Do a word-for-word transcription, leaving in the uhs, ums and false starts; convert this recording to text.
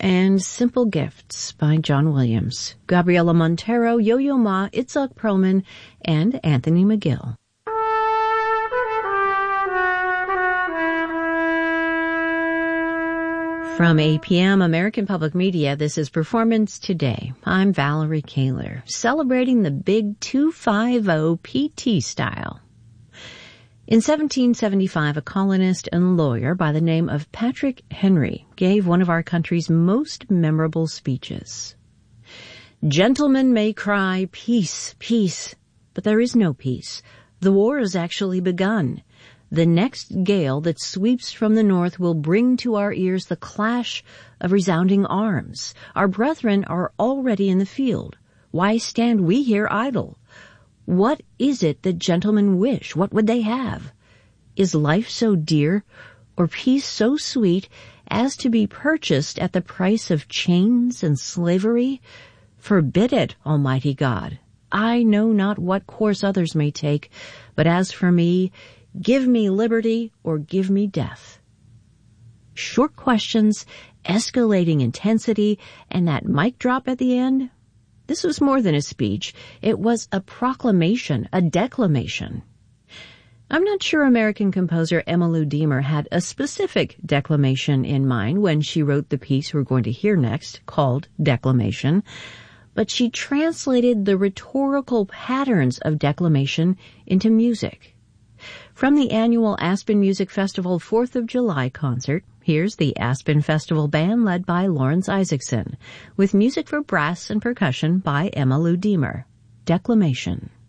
and Simple Gifts by John Williams, Gabriela Montero, Yo-Yo Ma, Itzhak Perlman, and Anthony McGill. From A P M American Public Media, this is Performance Today. I'm Valerie Kaler, celebrating the big two fifty P T style. In seventeen seventy-five, a colonist and lawyer by the name of Patrick Henry gave one of our country's most memorable speeches. Gentlemen may cry, peace, peace, but there is no peace. The war has actually begun. The next gale that sweeps from the north will bring to our ears the clash of resounding arms. Our brethren are already in the field. Why stand we here idle? What is it that gentlemen wish? What would they have? Is life so dear, or peace so sweet, as to be purchased at the price of chains and slavery? Forbid it, Almighty God. I know not what course others may take, but as for me, give me liberty or give me death. Short questions, escalating intensity, and that mic drop at the end? This was more than a speech. It was a proclamation, a declamation. I'm not sure American composer Emmylou Deemer had a specific declamation in mind when she wrote the piece we're going to hear next, called Declamation, but she translated the rhetorical patterns of declamation into music. From the annual Aspen Music Festival fourth of July concert, here's the Aspen Festival Band led by Lawrence Isaacson, with music for brass and percussion by Emmylou Deemer. Declamation.